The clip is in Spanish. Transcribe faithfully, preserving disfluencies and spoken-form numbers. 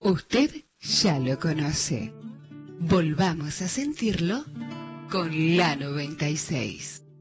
Usted ya lo conoce. Volvamos a sentirlo con la noventa y seis.